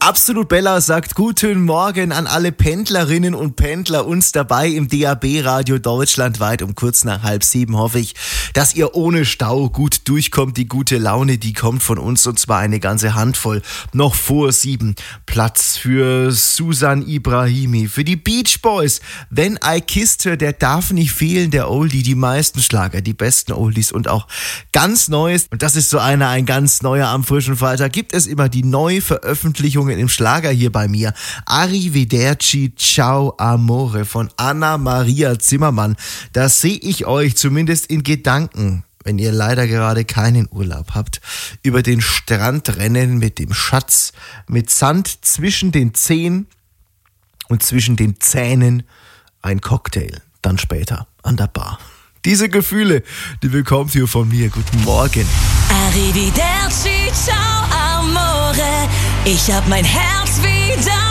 Absolut Bella sagt guten Morgen an alle Pendlerinnen und Pendler, uns dabei im DAB-Radio deutschlandweit um kurz nach 6:30 hoffe ich, dass ihr ohne Stau gut durchkommt. Die gute Laune, die kommt von uns und zwar eine ganze Handvoll. Noch vor 7 Platz für Susan Ibrahimi, für die Beach Boys. When I Kissed Her, der darf nicht fehlen, der Oldie, die meisten Schlager, die besten Oldies und auch ganz Neues. Und das ist so ein ganz neuer am frischen Freitag. Gibt es immer die Neuveröffentlichungen im Schlager hier bei mir. Arrivederci, Ciao Amore von Anna Maria Zimmermann. Da sehe ich euch zumindest in Gedanken, wenn ihr leider gerade keinen Urlaub habt, über den Strand rennen mit dem Schatz, mit Sand zwischen den Zehen und zwischen den Zähnen ein Cocktail, dann später an der Bar. Diese Gefühle, die bekommt ihr von mir. Guten Morgen. Arrivederci, ciao amore, ich hab mein Herz wieder